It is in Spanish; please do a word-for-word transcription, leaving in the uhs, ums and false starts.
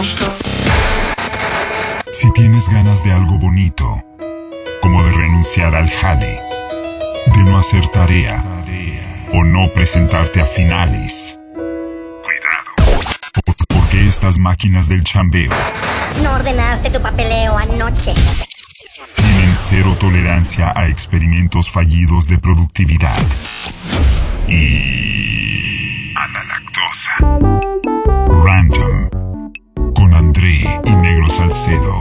Si tienes ganas de algo bonito, como de renunciar al jale, de no hacer tarea o no presentarte a finales, cuidado, porque estas máquinas del chambeo no ordenaste tu papeleo anoche. Tienen cero tolerancia a experimentos fallidos de productividad y a la lactosa. Random con André y Negro Salcedo.